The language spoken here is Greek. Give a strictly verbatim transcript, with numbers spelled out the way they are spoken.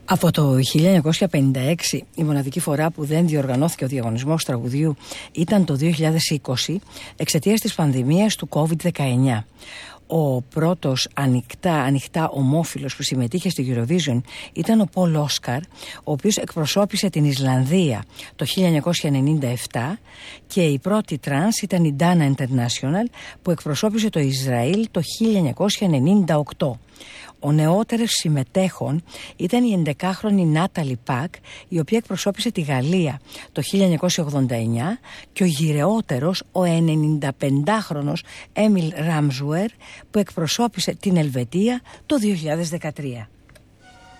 Από το χίλια εννιακόσια πενήντα έξι η μοναδική φορά που δεν διοργανώθηκε ο διαγωνισμός τραγουδιού ήταν το δύο χιλιάδες είκοσι εξαιτίας της πανδημίας του κόβιντ δεκαεννιά. Ο πρώτος ανοιχτά, ανοιχτά ομόφυλος που συμμετείχε στη Eurovision ήταν ο Πολ Όσκαρ, ο οποίος εκπροσώπησε την Ισλανδία το χίλια εννιακόσια ενενήντα επτά, και η πρώτη τρανς ήταν η Dana International που εκπροσώπησε το Ισραήλ το χίλια εννιακόσια ενενήντα οκτώ. Ο νεότερος συμμετέχων ήταν η ενδεκάχρονη Νάταλι Πακ, η οποία εκπροσώπησε τη Γαλλία το χίλια εννιακόσια ογδόντα εννιά, και ο γυρεότερος, ο ενενηνταπεντάχρονος Έμιλ Ράμζουερ, που εκπροσώπησε την Ελβετία το δύο χιλιάδες δεκατρία.